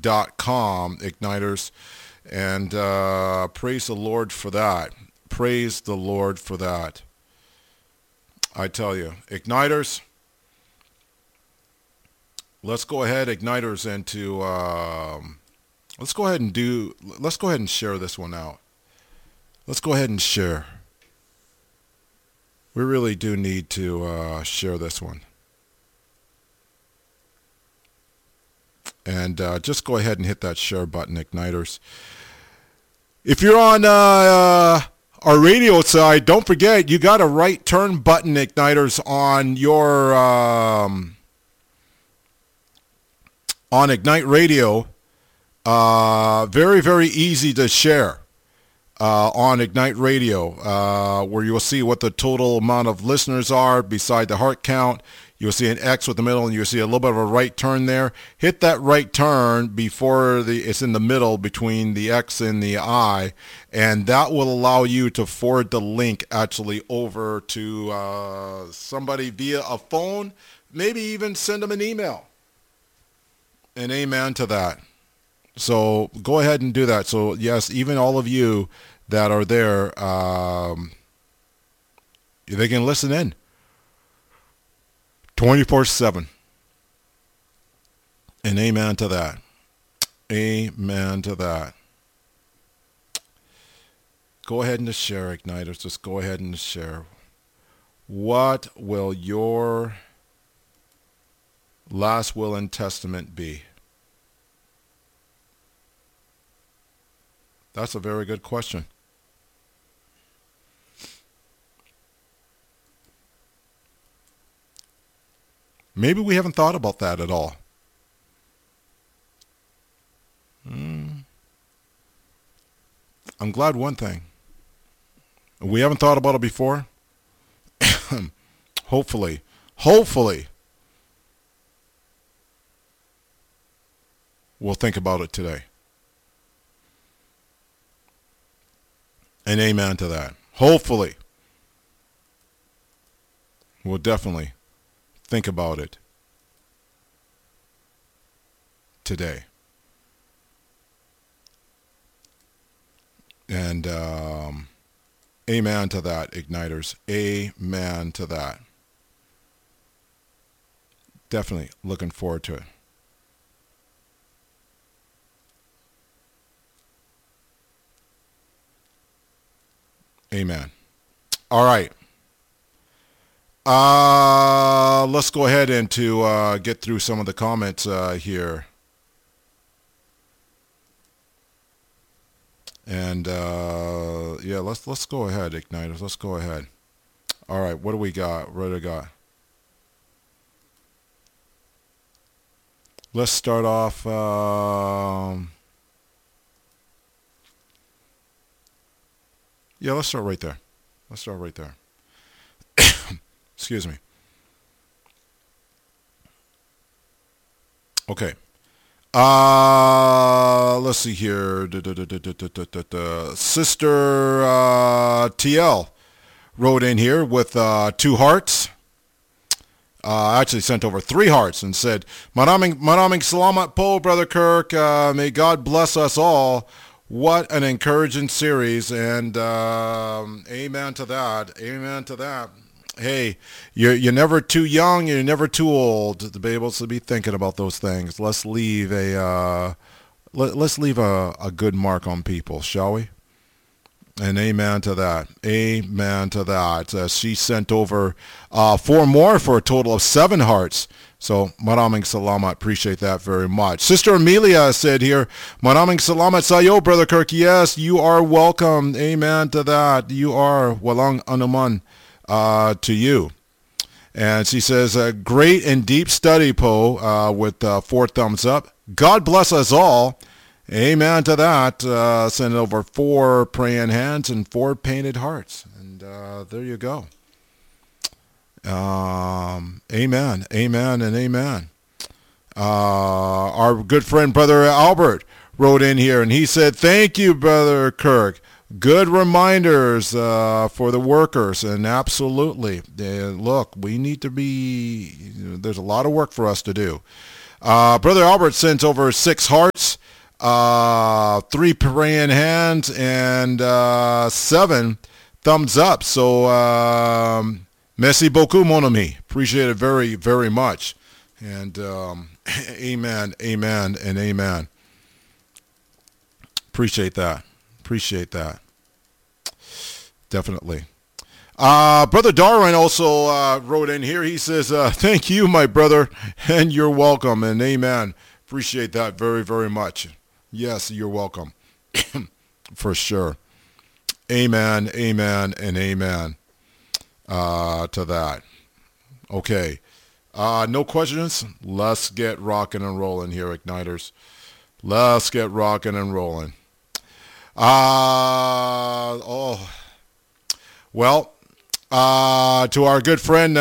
Igniters. And praise the Lord for that. Praise the Lord for that. I tell you, Igniters, let's go ahead, Igniters, into let's go ahead and share this one out. Let's go ahead and share. We really do need to share this one. And just go ahead and hit that share button, Igniters. If you're on our radio side, don't forget, you got a right turn button, Igniters, on your on Ignite Radio. Very, very easy to share on Ignite Radio, where you'll see what the total amount of listeners are beside the heart count. You'll see an X with the middle, and you'll see a little bit of a right turn there. Hit that right turn before it's in the middle between the X and the I, and that will allow you to forward the link actually over to somebody via a phone, maybe even send them an email. And amen to that. So go ahead and do that. So yes, even all of you that are there, they can listen in 24/7. And amen to that. Amen to that. Go ahead and just share, Igniters. Just go ahead and share. What will your last will and testament be? That's a very good question. Maybe we haven't thought about that at all. I'm glad one thing. We haven't thought about it before. Hopefully, we'll think about it today. And amen to that. Hopefully, we'll definitely think about it today. And amen to that, Igniters. Amen to that. Definitely looking forward to it. Amen. All right. Let's go ahead and to get through some of the comments here. And yeah, let's go ahead, Igniters. Let's go ahead. All right, what do we got? What do we got? Let's start off. Yeah, let's start right there. Excuse me. Okay. Let's see here. Sister TL wrote in here with 2 hearts. Actually sent over 3 hearts and said, Maraming salamat po, Brother Kirk. May God bless us all. What an encouraging series. And amen to that. Amen to that. Hey, you're never too young, you're never too old to be able to be thinking about those things. Let's leave a good mark on people, shall we? And amen to that. Amen to that. She sent over 4 more for a total of 7 hearts. So, maraming salamat. Appreciate that very much. Sister Amelia said here, maraming salamat sa'yo, Brother Kirk. Yes, you are welcome. Amen to that. You are. Walang anuman to you. And she says, great and deep study, Po, with 4 thumbs up. God bless us all. Amen to that. Send over 4 praying hands and 4 painted hearts. And there you go. Amen, amen, and amen. Our good friend, Brother Albert, wrote in here, and he said, thank you, Brother Kirk. Good reminders for the workers, and absolutely. Look, we need to be, there's a lot of work for us to do. Brother Albert sends over 6 hearts, 3 praying hands, and 7 thumbs up. So, merci beaucoup, mon ami. Appreciate it very, very much. And amen, amen, and amen. Appreciate that. Appreciate that. Definitely. Brother Darwin also wrote in here. He says, thank you, my brother, and you're welcome, and amen. Appreciate that very, very much. Yes, you're welcome. For sure. Amen, amen, and amen to that. Okay. No questions? Let's get rocking and rolling here, Igniters. Let's get rocking and rolling. Well, to our good friend,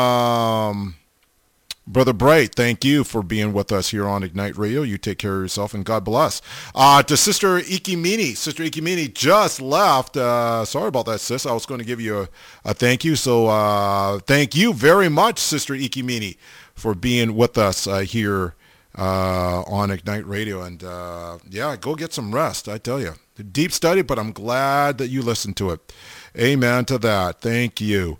Brother Bright, thank you for being with us here on Ignite Radio. You take care of yourself, and God bless. To Sister Ikimini. Sister Ikimini just left. Sorry about that, sis. I was going to give you a thank you. So thank you very much, Sister Ikimini, for being with us here on Ignite Radio. And yeah, go get some rest, I tell you. Deep study, but I'm glad that you listened to it. Amen to that. Thank you.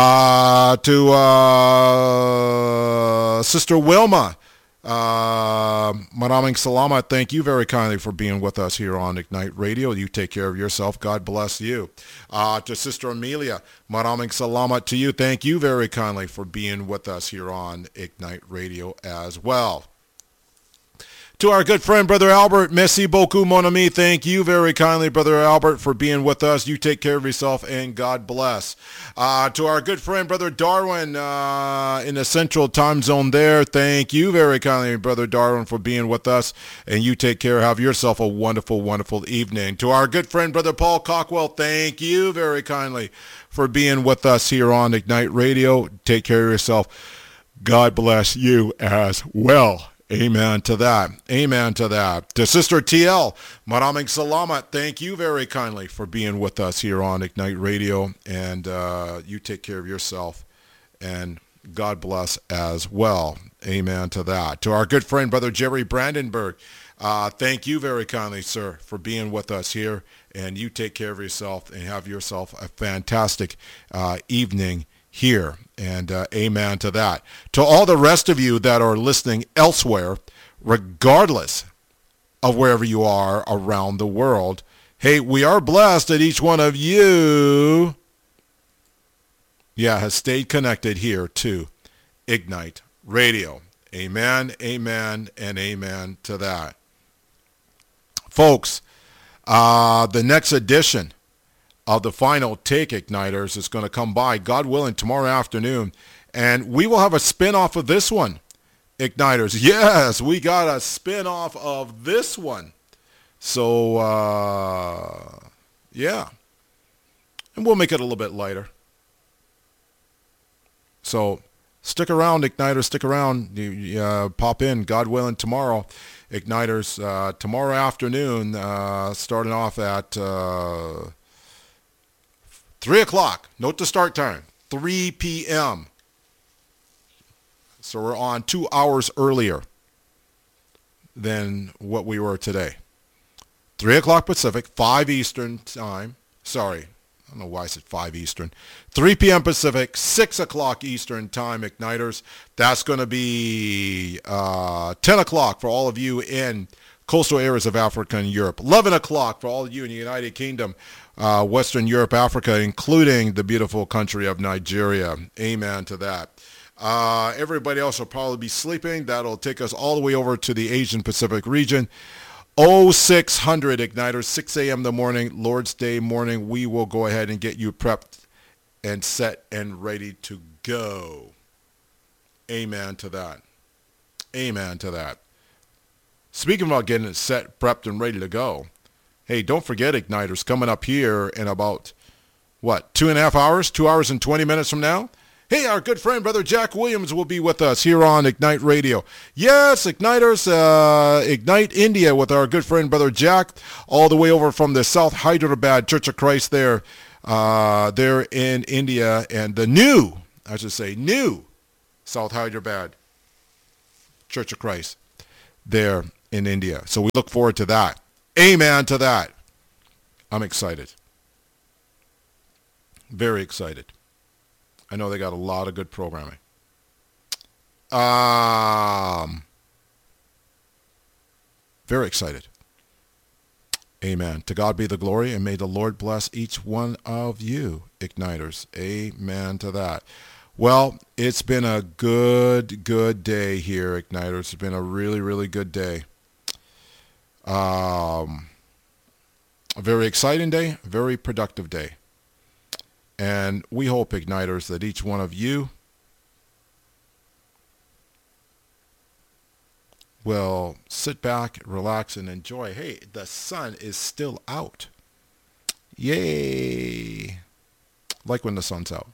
To Sister Wilma, Maraming Salamat, thank you very kindly for being with us here on Ignite Radio. You take care of yourself. God bless you. To Sister Amelia, Maraming Salamat to you. Thank you very kindly for being with us here on Ignite Radio as well. To our good friend, Brother Albert, merci beaucoup, mon ami. Thank you very kindly, Brother Albert, for being with us. You take care of yourself, and God bless. To our good friend, Brother Darwin, in the central time zone there, thank you very kindly, Brother Darwin, for being with us, and you take care. Have yourself a wonderful, wonderful evening. To our good friend, Brother Paul Cockwell, thank you very kindly for being with us here on Ignite Radio. Take care of yourself. God bless you as well. Amen to that. Amen to that. To Sister TL, Maraming Salamat, thank you very kindly for being with us here on Ignite Radio. And you take care of yourself. And God bless as well. Amen to that. To our good friend, Brother Jerry Brandenburg, thank you very kindly, sir, for being with us here. And you take care of yourself and have yourself a fantastic evening here. And amen to that. To all the rest of you that are listening elsewhere, regardless of wherever you are around the world, hey, we are blessed that each one of you, has stayed connected here to Ignite Radio. Amen, amen, and amen to that. Folks, the next edition of the Final Take Igniters is going to come by, God willing, tomorrow afternoon. And we will have a spin-off of this one, Igniters. Yes, we got a spin-off of this one. So, yeah. And we'll make it a little bit lighter. So, stick around, Igniters. Stick around. Pop in, God willing, tomorrow. Igniters, tomorrow afternoon, starting off at 3 o'clock. Note the start time, 3 p.m. So we're on 2 hours earlier than what we were today. 3 o'clock Pacific, 5 Eastern time. Sorry, I don't know why I said 5 Eastern. 3 p.m. Pacific, 6 o'clock Eastern time, Igniters. That's going to be 10 o'clock for all of you in coastal areas of Africa and Europe. 11 o'clock for all of you in the United Kingdom, Western Europe, Africa, including the beautiful country of Nigeria. Amen to that. Everybody else will probably be sleeping. That'll take us all the way over to the Asian Pacific region. 0600 Igniters, 6 a.m. in the morning, Lord's Day morning. We will go ahead and get you prepped and set and ready to go. Amen to that. Amen to that. Speaking about getting it set, prepped, and ready to go, hey, don't forget, Igniters, coming up here in about, 2.5 hours? 2 hours and 20 minutes from now? Hey, our good friend, Brother Jack Williams, will be with us here on Ignite Radio. Yes, Igniters, Ignite India with our good friend, Brother Jack, all the way over from the South Hyderabad Church of Christ there in India, and the new South Hyderabad Church of Christ there in India. So we look forward to that. Amen to that. I'm excited. Very excited. I know they got a lot of good programming. Very excited. Amen. To God be the glory, and may the Lord bless each one of you, Igniters. Amen to that. Well, it's been a good day here, Igniters. It's been a really, really good day. A very exciting day, very productive day. And we hope, Igniters, that each one of you will sit back, relax, and enjoy. Hey, the sun is still out. Yay. Like when the sun's out.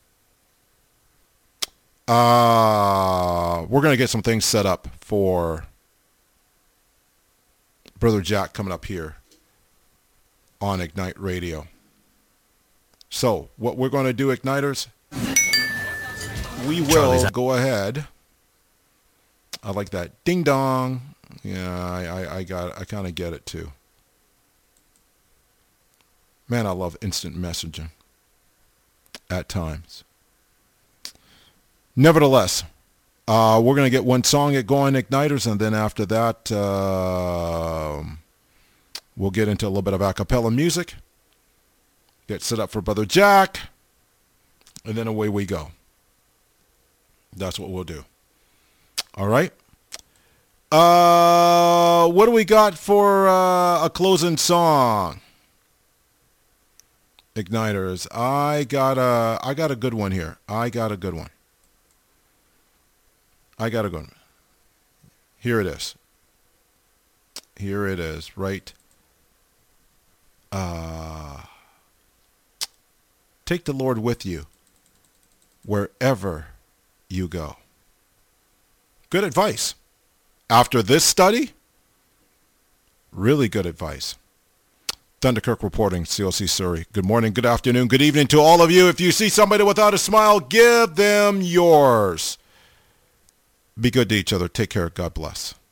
We're going to get some things set up for Brother Jack coming up here on Ignite Radio. So, what we're going to do, Igniters, we will go ahead. I like that ding dong. Yeah, I kind of get it too. Man, I love instant messaging at times. Nevertheless, we're going to get one song going, Igniters, and then after that, we'll get into a little bit of a cappella music, get set up for Brother Jack, and then away we go. That's what we'll do. All right. What do we got for a closing song? Igniters. I got a good one here. I got a good one. Here it is. Right. Take the Lord with you wherever you go. Good advice. After this study, really good advice. Thunderkirk reporting, COC Surrey. Good morning, good afternoon, good evening to all of you. If you see somebody without a smile, give them yours. Be good to each other. Take care. God bless.